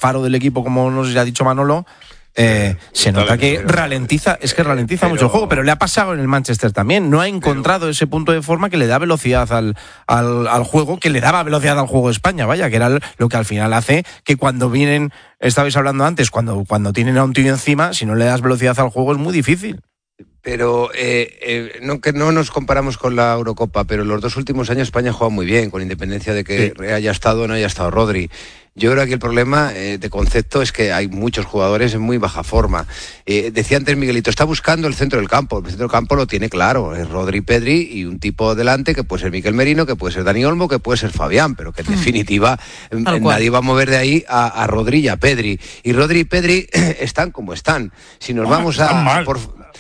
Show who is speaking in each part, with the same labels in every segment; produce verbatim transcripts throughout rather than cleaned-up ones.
Speaker 1: faro del equipo, como nos ha dicho Manolo, eh, se nota que ralentiza, es que ralentiza mucho el juego, pero le ha pasado en el Manchester también. No ha encontrado ese punto de forma que le da velocidad al, al, al juego, que le daba velocidad al juego de España, vaya, que era lo que al final hace que cuando vienen, estabais hablando antes, cuando, cuando tienen a un tío encima, si no le das velocidad al juego es muy difícil.
Speaker 2: Pero eh, eh, no, que no nos comparamos con la Eurocopa, pero en los dos últimos años España ha jugado muy bien, con independencia de que sí. haya estado o no haya estado Rodri. Yo creo que el problema eh, de concepto es que hay muchos jugadores en muy baja forma. Eh, decía antes Miguelito, está buscando el centro del campo. El centro del campo lo tiene claro, es Rodri, Pedri y un tipo delante que puede ser Miquel Merino, que puede ser Dani Olmo, que puede ser Fabián, pero que en mm. definitiva eh, nadie va a mover de ahí a, a Rodri y a Pedri. Y Rodri y Pedri están como están. Si nos ah, vamos a... Por,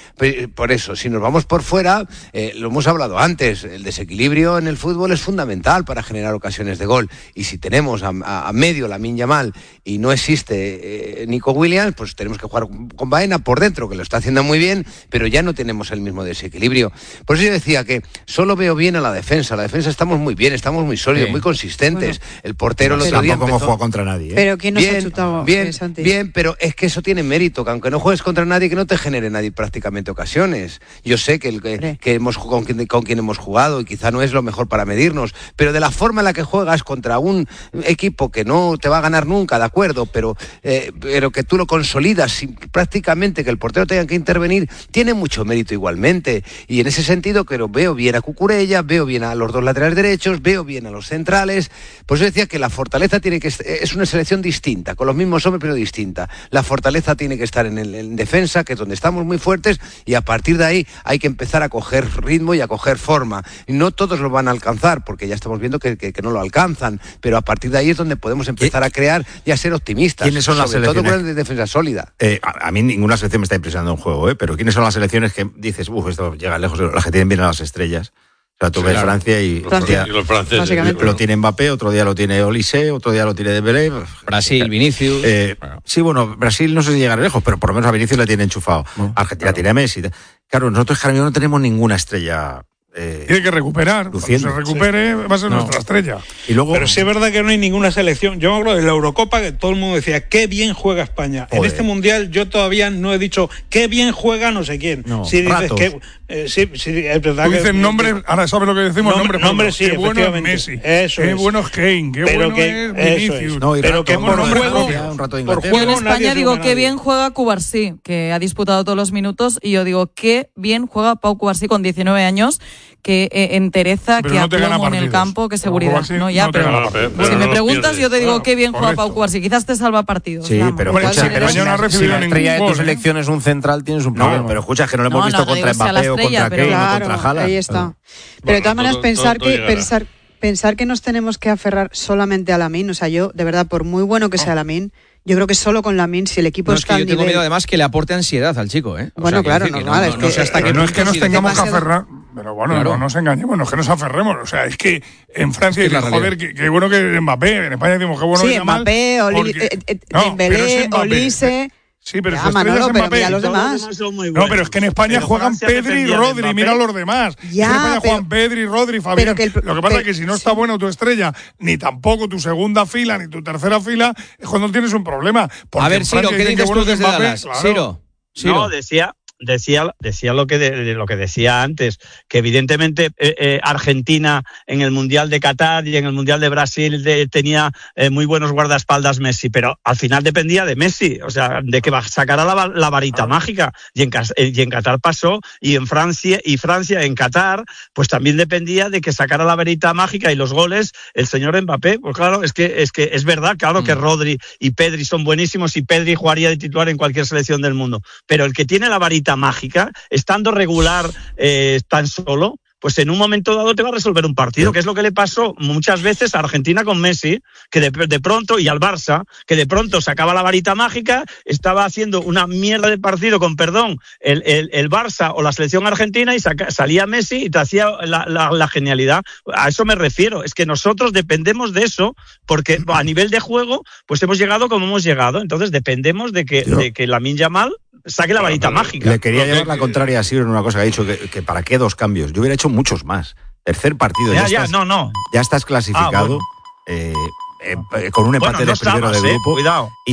Speaker 2: Por eso, si nos vamos por fuera, eh, lo hemos hablado antes, el desequilibrio en el fútbol es fundamental para generar ocasiones de gol. Y si tenemos a, a, a medio Lamine Yamal y no existe eh, Nico Williams, pues tenemos que jugar con Baena por dentro, que lo está haciendo muy bien, pero ya no tenemos el mismo desequilibrio. Por eso yo decía que solo veo bien a la defensa. La defensa estamos muy bien, estamos muy sólidos, sí. muy consistentes. Bueno, el portero el otro día
Speaker 3: tampoco hemos jugado contra nadie. ¿eh?
Speaker 4: Pero ¿quién nos
Speaker 2: bien,
Speaker 4: ha chutado?
Speaker 2: Bien, bien, pero es que eso tiene mérito, que aunque no juegues contra nadie, que no te genere nadie prácticamente ocasiones. Yo sé que, el, que, que hemos con quien, con quien hemos jugado y quizá no es lo mejor para medirnos, pero de la forma en la que juegas contra un equipo que no te va a ganar nunca, de acuerdo, pero, eh, pero que tú lo consolidas sin prácticamente que el portero tenga que intervenir, tiene mucho mérito igualmente. Y en ese sentido que veo bien a Cucurella, veo bien a los dos laterales derechos, veo bien a los centrales. Por eso decía que la fortaleza tiene que es una selección distinta, con los mismos hombres pero distinta. La fortaleza tiene que estar en, el, en defensa, que es donde estamos muy fuertes, y a partir de ahí hay que empezar a coger ritmo y a coger forma. No todos lo van a alcanzar, porque ya estamos viendo que, que, que no lo alcanzan, pero a partir de ahí es donde podemos empezar a crear y a ser optimistas.
Speaker 3: ¿Quiénes son las
Speaker 2: sobre
Speaker 3: selecciones?
Speaker 2: todo con la defensa sólida.
Speaker 3: Eh, a, a mí ninguna selección me está impresionando en juego, ¿eh? Pero ¿quiénes son las selecciones que dices, uff, esto llega lejos, las que tienen bien a las estrellas? O sea, tú sí, ves claro. Francia y
Speaker 5: Francia. Y los franceses.
Speaker 3: Lo tiene Mbappé, otro día lo tiene Olise, otro día lo tiene Dembélé.
Speaker 6: Brasil, Vinicius.
Speaker 3: Eh, bueno. Sí, bueno, Brasil no sé si llegará lejos, pero por lo menos a Vinicius le tiene enchufado. No, Argentina claro. tiene a Messi. Claro, nosotros ahora mismo no tenemos ninguna estrella. Eh,
Speaker 7: Tiene que recuperar. Luciendo. Cuando se recupere sí. va a ser no. nuestra estrella.
Speaker 8: Y luego, pero sí es verdad que no hay ninguna selección. Yo me acuerdo de la Eurocopa que todo el mundo decía qué bien juega España. Joder. En este mundial yo todavía no he dicho qué bien juega no sé quién. No,
Speaker 3: si dices que
Speaker 8: eh, sí, sí, es verdad.
Speaker 7: Tú dices
Speaker 8: que,
Speaker 7: nombres, ahora sabes lo que decimos,
Speaker 8: nombres. Nombres sí,
Speaker 7: qué bueno es Messi.
Speaker 8: Eso
Speaker 7: qué
Speaker 8: es.
Speaker 7: bueno es Kane, qué
Speaker 8: pero
Speaker 7: bueno
Speaker 8: que,
Speaker 7: es Vinicius.
Speaker 8: Es. No, pero que por juego,
Speaker 3: un rato de
Speaker 9: por juego en España digo qué bien juega Cubarsí, que ha disputado todos los minutos, y yo digo qué bien juega Pau Cubarsí con diecinueve años, que eh, entereza, pero que no aplomo en el campo, que seguridad. No, ya, no pero, pero, pero si me preguntas, yo te digo qué bien juega Pau Cubarsí. Quizás te salva partidos.
Speaker 3: Sí, pero
Speaker 1: bueno,
Speaker 3: escucha,
Speaker 1: pero si la estrella de tu gol, selección es un central, tienes un problema.
Speaker 3: No, pero escucha, que no lo hemos no, visto no, contra Mbappé o contra Kane o contra Haaland.
Speaker 4: Ahí está. Pero de todas maneras, pensar que pensar pensar que nos tenemos que aferrar solamente a Lamine, o sea, yo, de verdad, por muy bueno que sea Lamine, yo creo que solo con Lamine, si el equipo
Speaker 6: no,
Speaker 4: está
Speaker 6: es que
Speaker 4: al
Speaker 6: yo tengo
Speaker 4: nivel...
Speaker 6: miedo además que le aporte ansiedad al chico, ¿eh? O
Speaker 4: bueno,
Speaker 6: sea,
Speaker 4: claro,
Speaker 6: decir,
Speaker 4: normal,
Speaker 6: no,
Speaker 4: es
Speaker 6: no,
Speaker 4: que...
Speaker 6: no sé hasta
Speaker 7: pero
Speaker 6: qué
Speaker 7: no es que nos
Speaker 4: si
Speaker 7: tengamos que
Speaker 4: demasiado...
Speaker 7: aferrar, pero bueno,
Speaker 6: claro.
Speaker 7: no nos engañemos, no es que nos aferremos, o sea, es que en Francia es dicen, joder, qué, qué bueno que Mbappé, en España decimos qué bueno
Speaker 4: sí,
Speaker 7: que Yamal...
Speaker 4: Mbappé, Oli, porque... eh, eh, no, Dembélé, Olise...
Speaker 7: Sí, pero
Speaker 4: ya,
Speaker 7: su estrella
Speaker 4: Manolo,
Speaker 7: es Mbappé.
Speaker 4: Pero los demás.
Speaker 7: No, pero es que en España pero juegan Pedri y Rodri, mira a los demás.
Speaker 4: Ya,
Speaker 7: en España
Speaker 4: pero,
Speaker 7: juegan Pedri, Rodri, Fabián. El, lo que pasa pero, es que si no está sí. buena tu estrella, ni tampoco tu segunda fila, ni tu tercera fila, es cuando tienes un problema.
Speaker 6: A ver, Ciro, ¿qué dices tú desde Dallas?
Speaker 10: Claro.
Speaker 6: Ciro, Ciro.
Speaker 10: No, decía... Decía, decía lo que de, lo que decía antes, que evidentemente eh, eh, Argentina en el Mundial de Qatar y en el Mundial de Brasil de, tenía eh, muy buenos guardaespaldas Messi, pero al final dependía de Messi, o sea, de que sacara la, la varita ah. mágica, y en, y en Qatar pasó, y en Francia, y Francia en Qatar, pues también dependía de que sacara la varita mágica y los goles el señor Mbappé. Pues claro, es que es que es verdad, claro mm. que Rodri y Pedri son buenísimos y Pedri jugaría de titular en cualquier selección del mundo, pero el que tiene la varita mágica, estando regular eh, tan solo, pues en un momento dado te va a resolver un partido, que es lo que le pasó muchas veces a Argentina con Messi, que de, de pronto, y al Barça, que de pronto sacaba la varita mágica, estaba haciendo una mierda de partido, con perdón, el, el, el Barça o la selección argentina, y saca, salía Messi y te hacía la, la, la genialidad. A eso me refiero, es que nosotros dependemos de eso, porque a nivel de juego, pues hemos llegado como hemos llegado, entonces dependemos de que, de que Lamine Yamal saque la varita
Speaker 3: bueno,
Speaker 10: mágica.
Speaker 3: Le quería llevar la contraria a Siro en una cosa que ha dicho, que, que para qué dos cambios. Yo hubiera hecho muchos más. Tercer partido, ya, ya, ya estás, no, no. Ya estás clasificado ah, bueno. eh, eh, con un empate bueno, no de primero estabas, de grupo.
Speaker 10: Eh, cuidado.
Speaker 3: Y